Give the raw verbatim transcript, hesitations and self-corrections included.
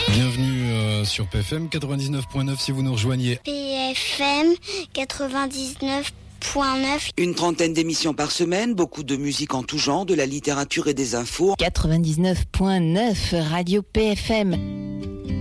Bienvenue euh, sur P F M quatre-vingt-dix-neuf point neuf si vous nous rejoignez. P F M quatre-vingt-dix-neuf point neuf. Une trentaine d'émissions par semaine, beaucoup de musique en tout genre, de la littérature et des infos. quatre-vingt-dix-neuf point neuf Radio P F M.